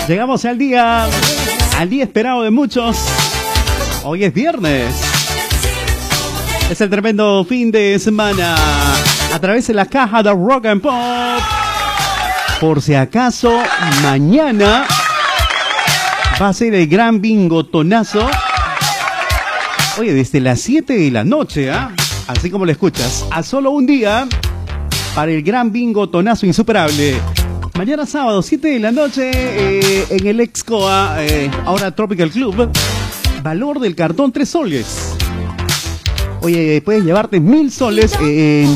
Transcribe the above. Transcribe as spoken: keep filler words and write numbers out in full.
Llegamos al día, al día esperado de muchos. Hoy es viernes. Es el tremendo fin de semana. A través de la caja de Rock and Pop. Por si acaso, mañana va a ser el gran bingo tonazo. Oye, desde las siete de la noche, ¿ah? ¿eh? Así como lo escuchas, a solo un día para el gran bingo tonazo insuperable. Mañana sábado, siete de la noche, eh, en el Excoa, eh, ahora Tropical Club. Valor del cartón, tres soles. Oye, puedes llevarte mil soles eh, en